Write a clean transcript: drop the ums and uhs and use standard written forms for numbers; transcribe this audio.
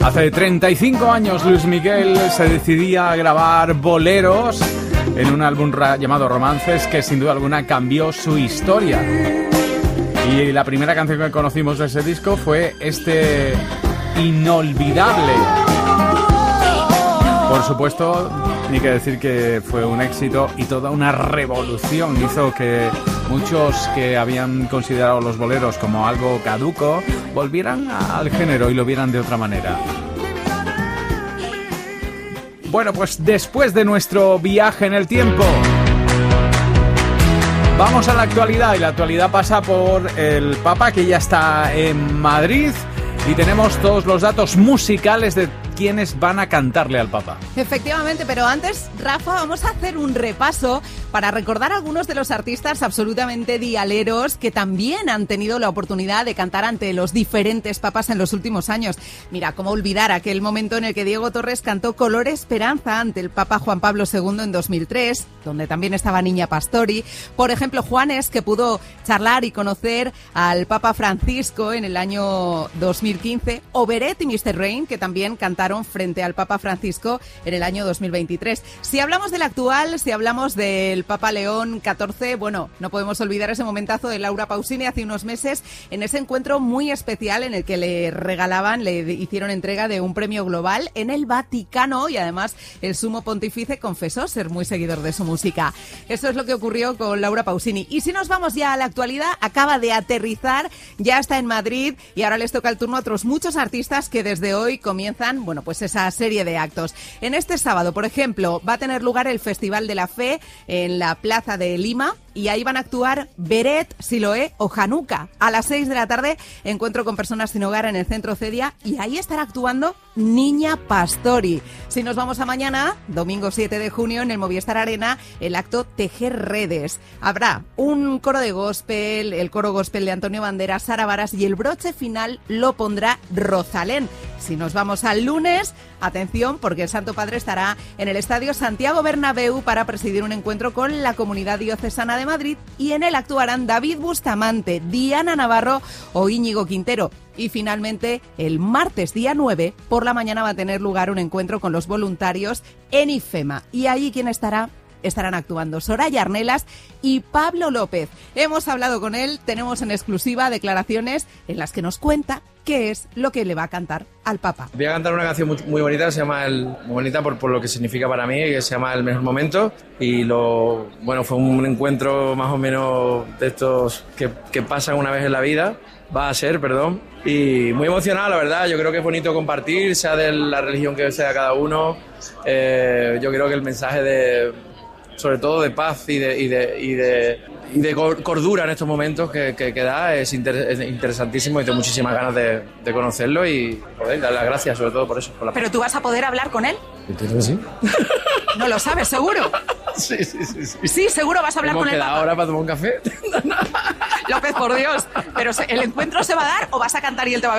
Hace 35 años Luis Miguel se decidía a grabar boleros en un álbum llamado Romances, que sin duda alguna cambió su historia. Y la primera canción que conocimos de ese disco fue este Inolvidable. Por supuesto, ni que decir que fue un éxito y toda una revolución. Hizo que muchos que habían considerado los boleros como algo caduco volvieran al género y lo vieran de otra manera. Bueno, pues después de nuestro viaje en el tiempo, vamos a la actualidad, y la actualidad pasa por el Papa, que ya está en Madrid, y tenemos todos los datos musicales de quienes van a cantarle al Papa. Efectivamente, pero antes, Rafa, vamos a hacer un repaso para recordar a algunos de los artistas absolutamente dialeros que también han tenido la oportunidad de cantar ante los diferentes papas en los últimos años. Mira, cómo olvidar aquel momento en el que Diego Torres cantó Color Esperanza ante el Papa Juan Pablo II en 2003, donde también estaba Niña Pastori. Por ejemplo, Juanes, que pudo charlar y conocer al Papa Francisco en el año 2015, o Beret y Mr. Rain, que también cantaron frente al Papa Francisco en el año 2023. Si hablamos del actual, si hablamos del Papa León XIV, bueno, no podemos olvidar ese momentazo de Laura Pausini hace unos meses en ese encuentro muy especial en el que le hicieron entrega de un premio global en el Vaticano, y además el sumo pontífice confesó ser muy seguidor de su música. Eso es lo que ocurrió con Laura Pausini. Y si nos vamos ya a la actualidad, acaba de aterrizar, ya está en Madrid, y ahora les toca el turno a otros muchos artistas que desde hoy comienzan, bueno, pues esa serie de actos. En este sábado, por ejemplo, va a tener lugar el Festival de la Fe en la Plaza de Lima, y ahí van a actuar Beret, Siloé o Hanukkah. A las 6 de la tarde, encuentro con personas sin hogar en el Centro Cedia, y ahí estará actuando Niña Pastori. Si nos vamos a mañana, domingo 7 de junio, en el Movistar Arena, el acto Tejer Redes. Habrá un coro de gospel, el coro gospel de Antonio Banderas, Sara Varas, y el broche final lo pondrá Rosalén. Si nos vamos al lunes, atención, porque el Santo Padre estará en el Estadio Santiago Bernabéu para presidir un encuentro con la Comunidad Diocesana de Madrid, y en él actuarán David Bustamante, Diana Navarro o Íñigo Quintero. Y finalmente, el martes día 9, por la mañana va a tener lugar un encuentro con los voluntarios en IFEMA. Y allí, ¿quién estará? Estarán actuando Soraya Arnelas y Pablo López. Hemos hablado con él, tenemos en exclusiva declaraciones en las que nos cuenta qué es lo que le va a cantar al Papa. Voy a cantar una canción muy bonita, se llama muy bonita por lo que significa para mí, que se llama El Mejor Momento, y fue un encuentro más o menos de estos que pasan una vez en la vida, y muy emocionado, la verdad. Yo creo que es bonito compartir, sea de la religión que sea cada uno. Yo creo que el mensaje sobre todo de paz y de cordura en estos momentos que da es interesantísimo, y tengo muchísimas ganas de conocerlo, y darle las gracias sobre todo por eso. ¿Pero tú vas a poder hablar con él? Entiendo que sí. ¿No lo sabes, seguro? Sí. Sí, seguro vas a hablar con el Papa. ¿Hemos quedado ahora para tomar un café? López, por Dios. ¿Pero el encuentro se va a dar o vas a cantar y él te va a